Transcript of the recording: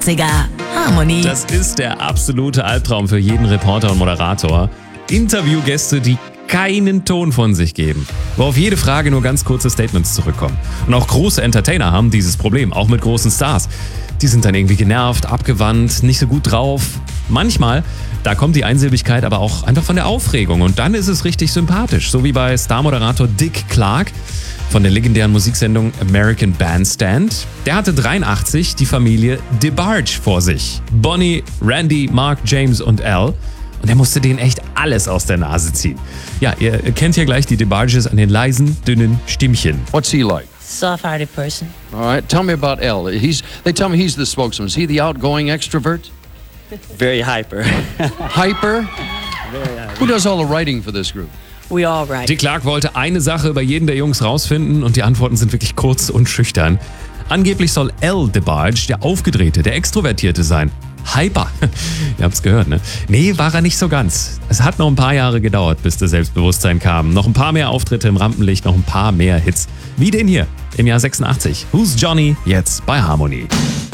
86er Harmony. Das ist der absolute Albtraum für jeden Reporter und Moderator. Interviewgäste, die keinen Ton von sich geben, wo auf jede Frage nur ganz kurze Statements zurückkommen. Und auch große Entertainer haben dieses Problem, auch mit großen Stars. Die sind dann irgendwie genervt, abgewandt, nicht so gut drauf. Manchmal, da kommt die Einsilbigkeit aber auch einfach von der Aufregung und dann ist es richtig sympathisch, so wie bei Starmoderator Dick Clark von der legendären Musiksendung American Bandstand. Der hatte 83 die Familie DeBarge vor sich. Bonnie, Randy, Mark, James und Al. Und er musste denen echt alles aus der Nase ziehen. Ja, ihr kennt ja gleich die DeBarges an den leisen, dünnen Stimmchen. What's he like? Soft-hearted person. All right, tell me about L. They tell me he's the spokesman. Is he the outgoing extrovert? Very hyper. Hyper? Who does all the writing for this group? We all right. Dick Clark wollte eine Sache über jeden der Jungs rausfinden und die Antworten sind wirklich kurz und schüchtern. Angeblich soll Al DeBarge der Aufgedrehte, der Extrovertierte sein. Hyper. Ihr habt's gehört, ne? Nee, war er nicht so ganz. Es hat noch ein paar Jahre gedauert, bis das Selbstbewusstsein kam. Noch ein paar mehr Auftritte im Rampenlicht, noch ein paar mehr Hits. Wie den hier im Jahr 86. Who's Johnny? Jetzt bei Harmony.